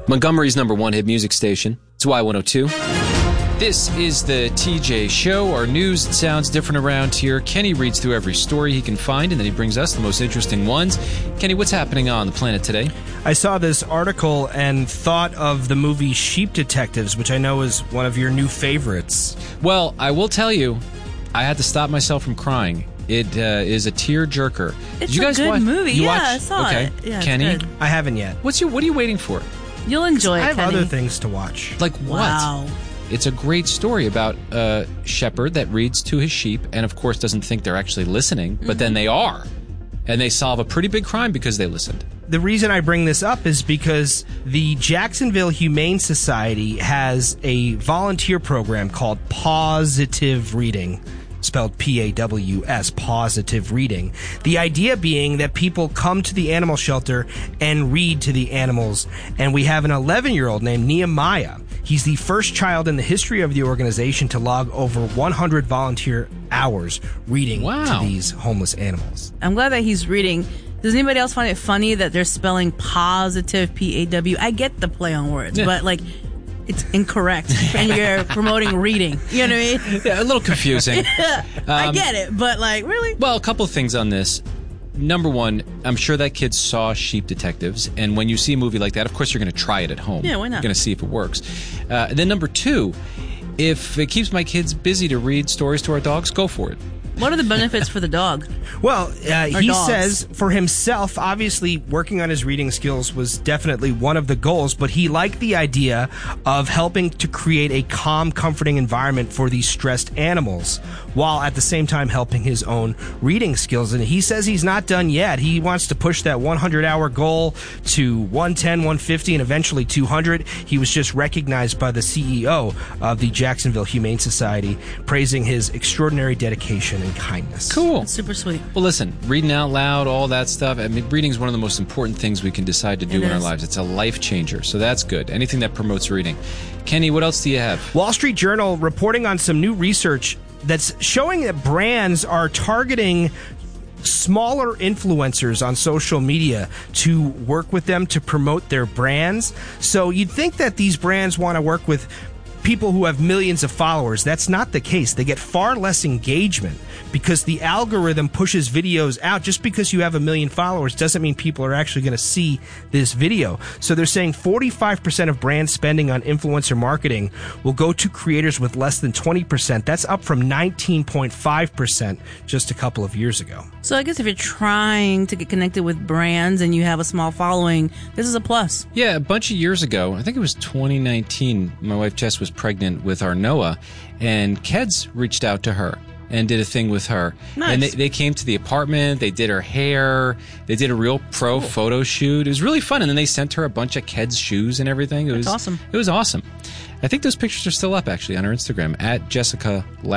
Montgomery's #1 hit music station. It's Y102. This is the TJ Show. Our news sounds different around here. Kenny reads through every story he can find, and then he brings us the most interesting ones. Kenny, what's happening on the planet today? I saw this article and thought of the movie Sheep Detectives, which I know is one of your new favorites. Well, I will tell you, I had to stop myself from crying. It is a tear-jerker. It's Did you guys a good watch? movie. You Yeah, watched? I saw okay. it. Yeah, Kenny, it's good. I haven't yet. what are you waiting for? You'll enjoy it, I have Kenny. other things to watch. Like what? Wow. It's a great story about a shepherd that reads to his sheep and, of course, doesn't think they're actually listening, but then they are. And they solve a pretty big crime because they listened. The reason I bring this up is because the Jacksonville Humane Society has a volunteer program called Positive Reading. Spelled P-A-W-S, Positive Reading. The idea being that people come to the animal shelter and read to the animals. And we have an 11-year-old named Nehemiah. He's the first child in the history of the organization to log over 100 volunteer hours reading to these homeless animals. I'm glad that he's reading. Does anybody else find it funny that they're spelling positive, P-A-W? I get the play on words, but like, it's incorrect, and you're promoting reading. You know what I mean? Yeah, a little confusing. I get it, but like, really? Well, a couple of things on this. Number one, I'm sure that kid saw Sheep Detectives, and when you see a movie like that, of course you're going to try it at home. Yeah, why not? You're going to see if it works. And then number two, if it keeps my kids busy to read stories to our dogs, go for it. What are the benefits for the dog? Well, he dogs. says for himself, obviously working on his reading skills was definitely one of the goals, but he liked the idea of helping to create a calm, comforting environment for these stressed animals, while at the same time helping his own reading skills. And he says he's not done yet. He wants to push that 100-hour goal to 110, 150, and eventually 200. He was just recognized by the CEO of the Jacksonville Humane Society, praising his extraordinary dedication and kindness. Cool. That's super sweet. Well, listen, reading out loud, all that stuff. I mean, reading is one of the most important things we can decide to do in our lives. It's a life changer, so that's good. Anything that promotes reading. Kenny, what else do you have? Wall Street Journal reporting on some new research that's showing that brands are targeting smaller influencers on social media to work with them to promote their brands. So you'd think that these brands want to work with people who have millions of followers. That's not the case. They get far less engagement because the algorithm pushes videos out. Just because you have 1 million followers doesn't mean people are actually going to see this video. So they're saying 45% of brand spending on influencer marketing will go to creators with less than 20%. That's up from 19.5% just a couple of years ago. So I guess if you're trying to get connected with brands and you have a small following, this is a plus. Yeah, a bunch of years ago, I think it was 2019, my wife Jess was pregnant with our Noah, and Keds reached out to her and did a thing with her. Nice. And they came to the apartment, they did her hair, they did a real pro photo shoot. It was really fun, and then they sent her a bunch of Keds shoes and everything. It was awesome. It was awesome. I think those pictures are still up, actually, on her Instagram, at Jessica